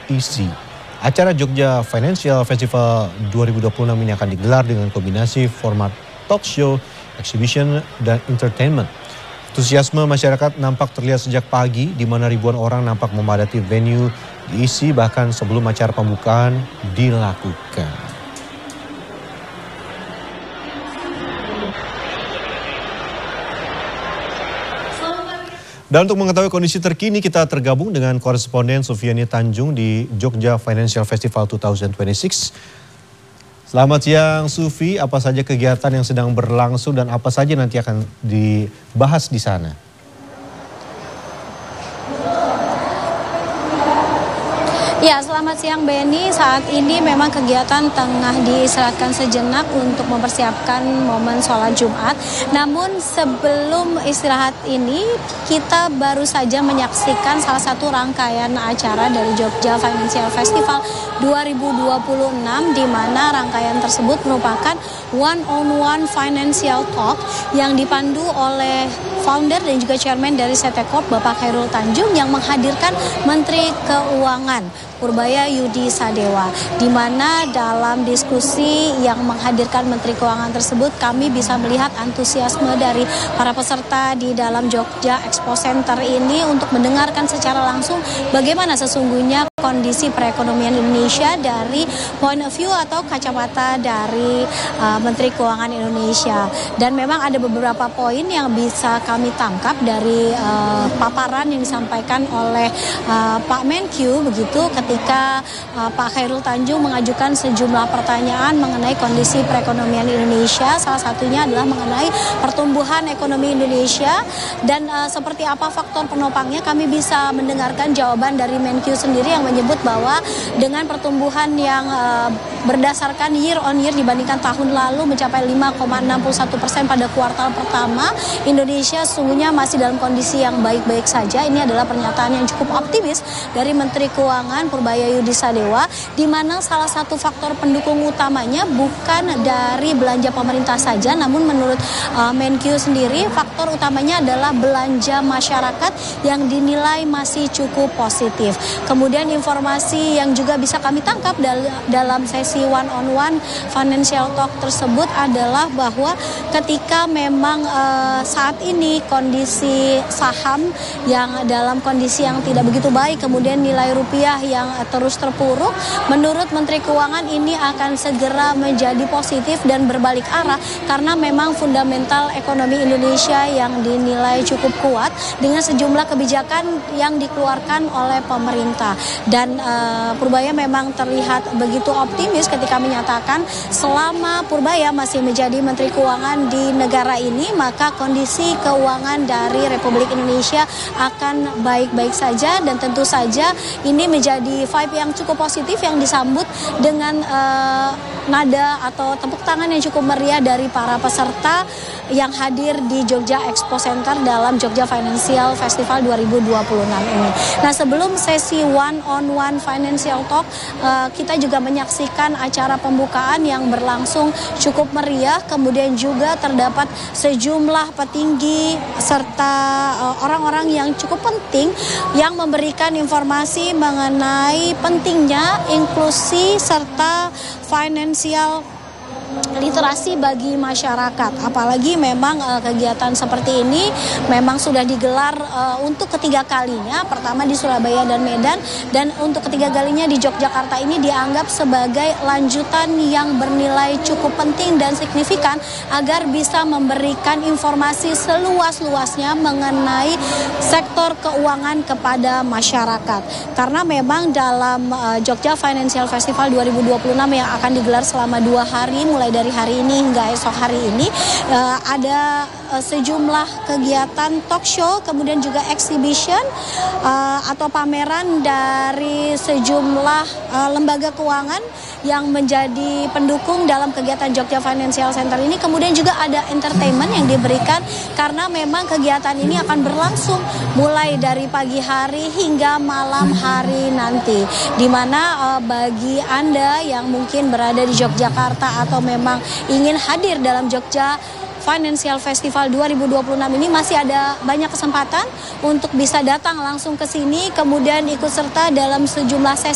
GEC. Acara Jogja Financial Festival 2026 ini akan digelar dengan kombinasi format talk show, exhibition, dan entertainment. Antusiasme masyarakat nampak terlihat sejak pagi, di mana ribuan orang nampak memadati venue GEC bahkan sebelum acara pembukaan dilakukan. Dan untuk mengetahui kondisi terkini, kita tergabung dengan koresponden Sufiani Tanjung di Jogja Financial Festival 2026. Selamat siang Sufi, apa saja kegiatan yang sedang berlangsung dan apa saja nanti akan dibahas di sana? Ya, selamat siang Benny. Saat ini memang kegiatan tengah diistirahatkan sejenak untuk mempersiapkan momen sholat Jumat. Namun sebelum istirahat ini, kita baru saja menyaksikan salah satu rangkaian acara dari Jogja Financial Festival 2026, di mana rangkaian tersebut merupakan one-on-one financial talk yang dipandu oleh founder dan juga chairman dari CT Corp, Bapak Khairul Tanjung, yang menghadirkan Menteri Keuangan Purbaya Yudi Sadewa, di mana dalam diskusi yang menghadirkan Menteri Keuangan tersebut kami bisa melihat antusiasme dari para peserta di dalam Jogja Expo Center ini untuk mendengarkan secara langsung bagaimana sesungguhnya kondisi perekonomian Indonesia dari point of view atau kacamata dari Menteri Keuangan Indonesia. Dan memang ada beberapa poin yang bisa kami tangkap dari paparan yang disampaikan oleh Pak Menkyu begitu ketika Pak Khairul Tanjung mengajukan sejumlah pertanyaan mengenai kondisi perekonomian Indonesia. Salah satunya adalah mengenai pertumbuhan ekonomi Indonesia dan seperti apa faktor penopangnya. Kami bisa mendengarkan jawaban dari Menkyu sendiri yang menyebut bahwa dengan pertumbuhan yang berdasarkan year on year dibandingkan tahun lalu mencapai 5,61% pada kuartal pertama, Indonesia sesungguhnya masih dalam kondisi yang baik-baik saja. Ini adalah pernyataan yang cukup optimis dari Menteri Keuangan Purbaya Yudi Sadewa, di mana salah satu faktor pendukung utamanya bukan dari belanja pemerintah saja, namun menurut Menkyu sendiri faktor utamanya adalah belanja masyarakat yang dinilai masih cukup positif. Kemudian informasi yang juga bisa kami tangkap dalam sesi one-on-one financial talk tersebut adalah bahwa ketika memang saat ini kondisi saham yang dalam kondisi yang tidak begitu baik, kemudian nilai rupiah yang terus terpuruk, menurut Menteri Keuangan ini akan segera menjadi positif dan berbalik arah karena memang fundamental ekonomi Indonesia yang dinilai cukup kuat dengan sejumlah kebijakan yang dikeluarkan oleh pemerintah. Dan Purbaya memang terlihat begitu optimis ketika menyatakan selama Purbaya masih menjadi Menteri Keuangan di negara ini, maka kondisi keuangan dari Republik Indonesia akan baik-baik saja, dan tentu saja ini menjadi vibe yang cukup positif yang disambut dengan nada atau tepuk tangan yang cukup meriah dari para peserta yang hadir di Jogja Expo Center dalam Jogja Financial Festival 2026 ini. Nah, sebelum sesi one-on-one financial talk, kita juga menyaksikan acara pembukaan yang berlangsung cukup meriah. Kemudian juga terdapat sejumlah petinggi serta orang-orang yang cukup penting yang memberikan informasi mengenai pentingnya inklusi serta financial literasi bagi masyarakat. Apalagi memang kegiatan seperti ini memang sudah digelar untuk ketiga kalinya, pertama di Surabaya dan Medan, dan untuk ketiga kalinya di Yogyakarta. Ini dianggap sebagai lanjutan yang bernilai cukup penting dan signifikan agar bisa memberikan informasi seluas-luasnya mengenai sektor keuangan kepada masyarakat. Karena memang dalam Jogja Financial Festival 2026 yang akan digelar selama 2 hari mulai dari hari ini hingga esok hari ini, ada sejumlah kegiatan talk show, kemudian juga exhibition atau pameran dari sejumlah lembaga keuangan yang menjadi pendukung dalam kegiatan Jogja Financial Center ini. Kemudian juga ada entertainment yang diberikan karena memang kegiatan ini akan berlangsung mulai dari pagi hari hingga malam hari nanti, di mana bagi Anda yang mungkin berada di Yogyakarta atau memang ingin hadir dalam Jogja Financial Festival 2026 ini masih ada banyak kesempatan untuk bisa datang langsung ke sini, kemudian ikut serta dalam sejumlah sesi